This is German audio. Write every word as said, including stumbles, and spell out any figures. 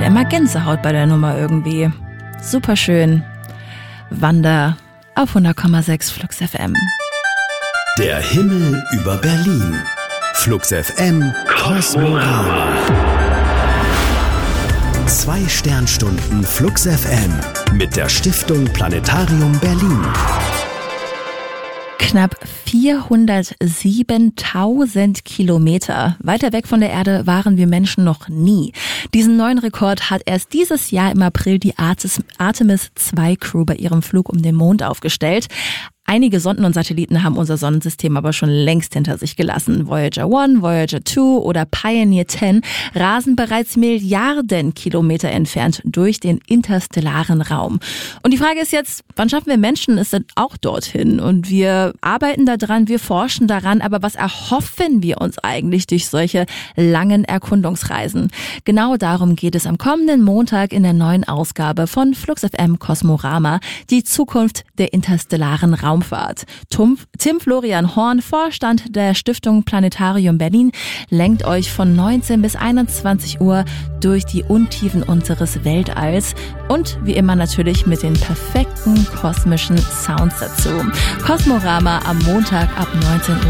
hatte immer Gänsehaut bei der Nummer irgendwie. Super schön. Wanda auf hundert Komma sechs Flux F M. Der Himmel über Berlin. Flux F M Kosmorama. Zwei Sternstunden Flux F M mit der Stiftung Planetarium Berlin. Knapp vierhundertsiebentausend Kilometer. Weiter weg von der Erde waren wir Menschen noch nie. Diesen neuen Rekord hat erst dieses Jahr im April die Artemis zwei Crew bei ihrem Flug um den Mond aufgestellt. Einige Sonden und Satelliten haben unser Sonnensystem aber schon längst hinter sich gelassen. Voyager eins, Voyager zwei oder Pioneer zehn rasen bereits Milliarden Kilometer entfernt durch den interstellaren Raum. Und die Frage ist jetzt, wann schaffen wir Menschen es denn auch dorthin? Und wir arbeiten daran, wir forschen daran, aber was erhoffen wir uns eigentlich durch solche langen Erkundungsreisen? Genau darum geht es am kommenden Montag in der neuen Ausgabe von Flux F M Kosmorama, die Zukunft der interstellaren Raumfahrt. Tim Florian Horn, Vorstand der Stiftung Planetarium Berlin, lenkt euch von neunzehn bis einundzwanzig Uhr durch die Untiefen unseres Weltalls und wie immer natürlich mit den perfekten kosmischen Sounds dazu. Kosmorama am Montag ab neunzehn Uhr